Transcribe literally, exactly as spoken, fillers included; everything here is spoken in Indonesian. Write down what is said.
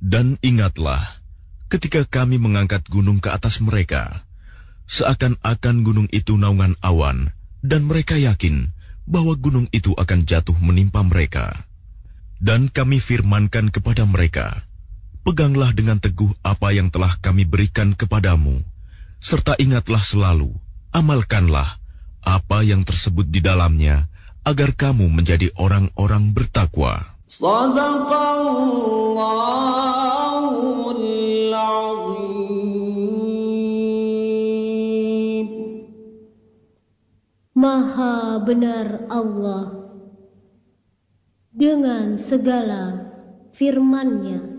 Dan ingatlah, ketika kami mengangkat gunung ke atas mereka, seakan-akan gunung itu naungan awan, dan mereka yakin bahwa gunung itu akan jatuh menimpa mereka. Dan kami firmankan kepada mereka, peganglah dengan teguh apa yang telah kami berikan kepadamu, serta ingatlah selalu, amalkanlah apa yang tersebut di dalamnya, agar kamu menjadi orang-orang bertakwa. Sadaqallahul Azim. Maha benar Allah dengan segala firman-Nya.